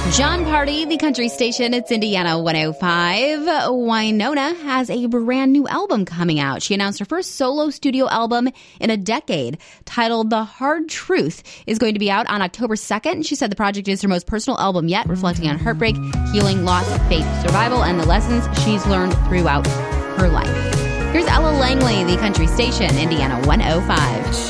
John Party, the country station, it's Indiana 105. Wynonna has a brand new album coming out. She announced her first solo studio album in a decade, titled The Hard Truth, is going to be out on October 2nd. She said the project is her most personal album yet, reflecting on heartbreak, healing, loss, faith, survival, and the lessons she's learned throughout her life. Here's Ella Langley, the country station, Indiana 105.